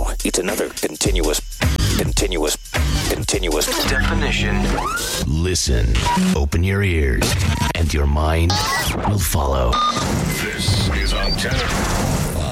No, it's another continuous definition. Listen, open your ears, and your mind will follow. This is Antenna.